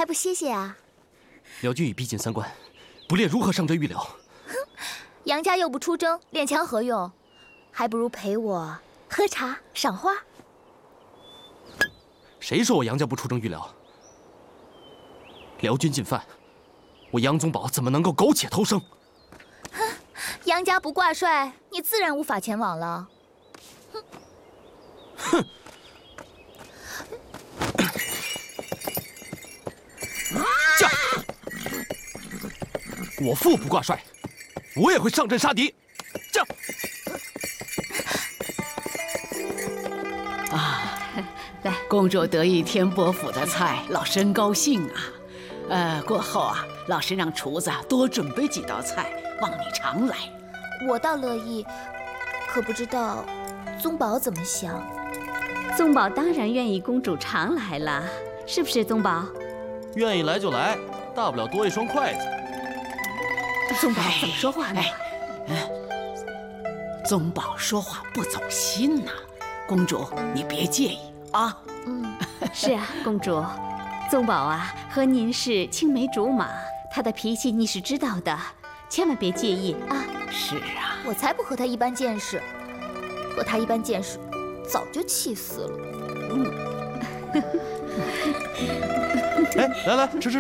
还不歇歇啊？ 辽军已逼近3关，不练如何上阵预辽？ 杨家又不出征，练枪何用？还不如陪我喝茶赏花。 谁说我杨家不出征预辽？辽军进犯，我杨宗保怎么能够苟且偷生？ 杨家不挂帅，你自然无法前往了。 哼！驾！我父不挂帅，我也会上阵杀敌。驾！ 啊，来，公主得意天伯府的菜，老身高兴啊。过后啊，老身让厨子多准备几道菜，望你常来。 我倒乐意，可不知道宗保怎么想。 宗保当然愿意公主常来了，是不是宗保？ 愿意来就来，大不了多一双筷子。 宗保怎么说话呢？ 宗保说话不走心呐，公主你别介意啊。 是啊，公主，宗保啊和您是青梅竹马，他的脾气你是知道的，千万别介意啊。 是啊， 我才不和他一般见识，和他一般见识，早就气死了。 哎，来，吃。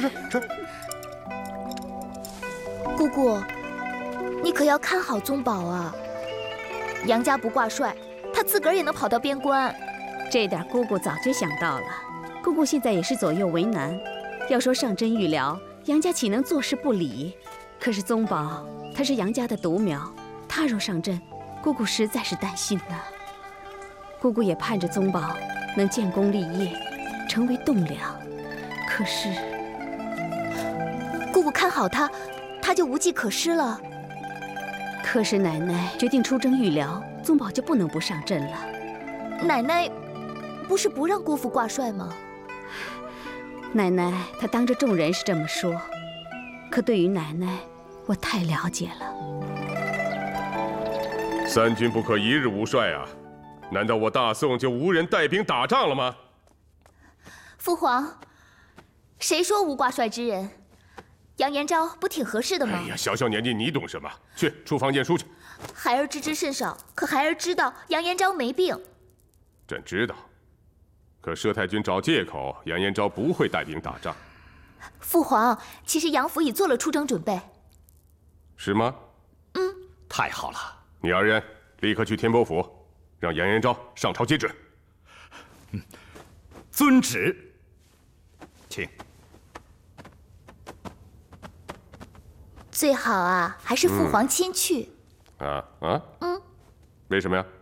姑姑，你可要看好宗保啊！杨家不挂帅，他自个儿也能跑到边关。 这点姑姑早就想到了，姑姑现在也是左右为难。要说上针预疗，杨家岂能坐视不理？可是宗保他是杨家的独苗，他若上阵，姑姑实在是担心呢。姑姑也盼着宗保能建功立业，成为栋梁。可是， 姑姑看好他，他就无计可施了。 可是奶奶决定出征预疗，宗保就不能不上阵了。 奶奶不是不让姑父挂帅吗？ 奶奶她当着众人是这么说，可对于奶奶，我太了解了。 三军不可一日无帅啊！难道我大宋就无人带兵打仗了吗？ 父皇，谁说无挂帅之人？杨延昭不挺合适的吗？ 哎呀，小年纪你懂什么？去出房见书去。 孩儿知之甚少，可孩儿知道杨延昭没病。 朕知道，可佘太君找借口，杨延昭不会带兵打仗。 父皇，其实杨府已做了出征准备。 是吗？ 太好了。 你二人立刻去天波府，让杨延昭上朝接旨。 遵旨。请。 最好啊，还是父皇亲去。 为什么呀？